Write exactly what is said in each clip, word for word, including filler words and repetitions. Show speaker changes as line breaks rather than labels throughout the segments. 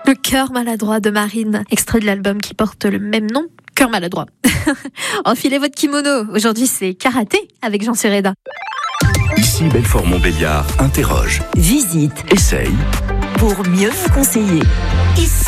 Le cœur maladroit de Marine, extrait de l'album qui porte le même nom, Cœur maladroit. Enfilez votre kimono. Aujourd'hui, c'est karaté avec Jean Sureda.
Ici Belfort-Montbéliard interroge,
visite,
essaye
pour mieux vous conseiller.
Ici.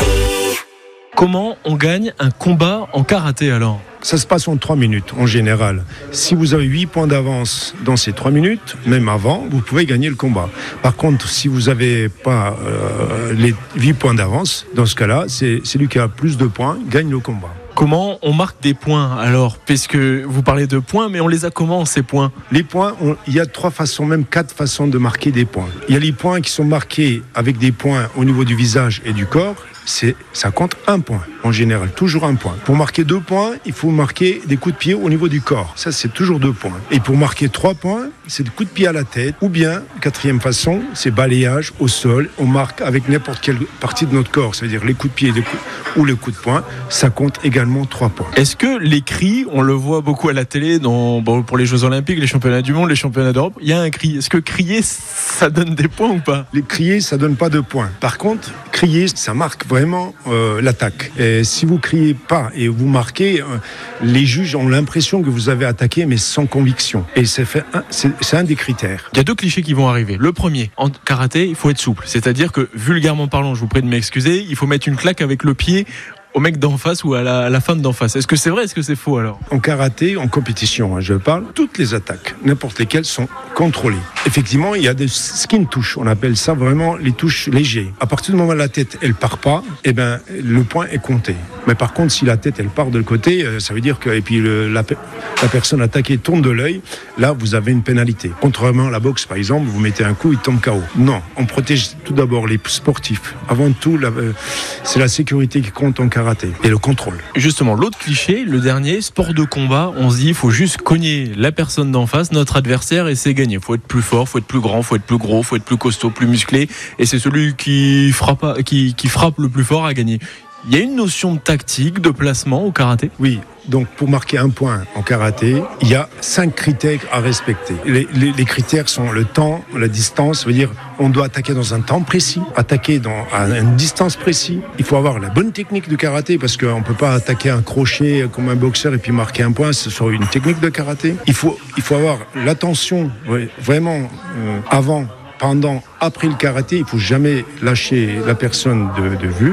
Comment on gagne un combat en karaté alors ?
Ça se passe en trois minutes en général. Si vous avez huit points d'avance dans ces trois minutes, même avant, vous pouvez gagner le combat. Par contre, si vous n'avez pas euh, les huit points d'avance, dans ce cas-là, c'est celui qui a plus de points gagne le combat.
Comment on marque des points alors ? Parce que vous parlez de points, mais on les a comment ces points ?
Les points, on, il y a trois façons, même quatre façons de marquer des points. Il y a les points qui sont marqués avec des points au niveau du visage et du corps. C'est, ça compte un point, en général, toujours un point. Pour marquer deux points, il faut marquer des coups de pied au niveau du corps. Ça, c'est toujours deux points. Et pour marquer trois points, c'est des coups de pied à la tête. Ou bien, quatrième façon, c'est balayage au sol. On marque avec n'importe quelle partie de notre corps. C'est-à-dire les coups de pied les coups, ou les coups de poing. Ça compte également trois points.
Est-ce que les cris, on le voit beaucoup à la télé, dans, bon, pour les Jeux Olympiques, les championnats du monde, les championnats d'Europe, il y a un cri. Est-ce que crier, ça donne des points ou pas ?
Les crier, ça donne pas de points. Par contre, crier, ça marque vraiment euh, l'attaque. Et si vous criez pas et vous marquez, euh, les juges ont l'impression que vous avez attaqué, mais sans conviction. Et c'est, fait un, c'est, c'est un des critères.
Il y a deux clichés qui vont arriver. Le premier, en karaté, il faut être souple. C'est-à-dire que, vulgairement parlant, je vous prie de m'excuser, il faut mettre une claque avec le pied au mec d'en face ou à la, à la femme d'en face. Est-ce que c'est vrai, est-ce que c'est faux alors ?
En karaté, en compétition, hein, je parle, toutes les attaques, n'importe lesquelles, sont contrôlées. Effectivement, il y a des skin touches, on appelle ça vraiment les touches légères. À partir du moment où la tête, elle part pas, eh ben, le point est compté. Mais par contre, si la tête, elle part de le côté, ça veut dire que, et puis le, la, la personne attaquée tourne de l'œil, là, vous avez une pénalité. Contrairement à la boxe, par exemple, vous mettez un coup, il tombe K O. Non, on protège tout d'abord les sportifs. Avant tout, la, c'est la sécurité qui compte en karaté. Et le contrôle.
Justement, l'autre cliché, le dernier, sport de combat, on se dit il faut juste cogner la personne d'en face, notre adversaire, et c'est gagné. Il faut être plus fort, il faut être plus grand, il faut être plus gros, il faut être plus costaud, plus musclé, et c'est celui qui frappe, qui, qui frappe le plus fort à gagner. Il y a une notion de tactique, de placement au karaté ?
Oui, donc pour marquer un point en karaté, il y a cinq critères à respecter. Les, les, les critères sont le temps, la distance, ça veut dire on doit attaquer dans un temps précis, attaquer dans, à une distance précise. Il faut avoir la bonne technique de karaté parce qu'on ne peut pas attaquer un crochet comme un boxeur et puis marquer un point, ce serait une technique de karaté. Il faut, il faut avoir l'attention vraiment euh, avant, pendant, après le karaté, il ne faut jamais lâcher la personne de, de vue.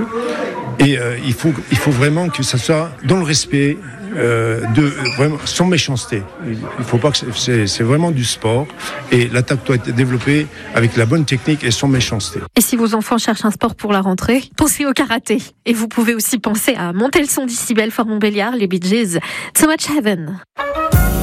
Et euh, il faut, il faut vraiment que ça soit dans le respect, euh, de, vraiment, sans méchanceté. Il faut pas que c'est, c'est vraiment du sport et l'attaque doit être développée avec la bonne technique et sans méchanceté.
Et si vos enfants cherchent un sport pour la rentrée, pensez au karaté. Et vous pouvez aussi penser à monter le son d'ici Belfort-Montbéliard, les Bee Gees, So Much Heaven.